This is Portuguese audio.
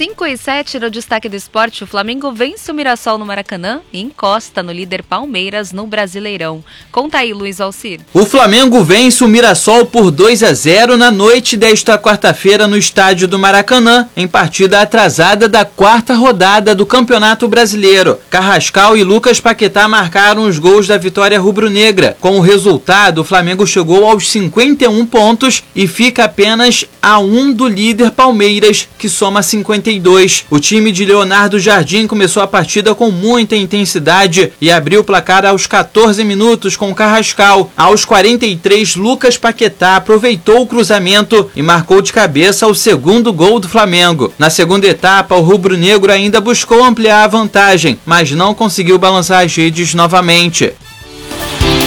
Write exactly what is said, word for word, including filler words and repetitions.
cinco e sete no Destaque do Esporte, o Flamengo vence o Mirassol no Maracanã e encosta no líder Palmeiras no Brasileirão. Conta aí, Luiz Alcir. O Flamengo vence o Mirassol por dois a zero na noite desta quarta-feira no estádio do Maracanã, em partida atrasada da quarta rodada do Campeonato Brasileiro. Carrascal e Lucas Paquetá marcaram os gols da vitória rubro-negra. Com o resultado, o Flamengo chegou aos cinquenta e um pontos e fica apenas a um do líder Palmeiras, que soma cinquenta e dois. O time de Leonardo Jardim começou a partida com muita intensidade e abriu o placar aos quatorze minutos com Carrascal. Aos quarenta e três, Lucas Paquetá aproveitou o cruzamento e marcou de cabeça o segundo gol do Flamengo. Na segunda etapa, o rubro-negro ainda buscou ampliar a vantagem, mas não conseguiu balançar as redes novamente.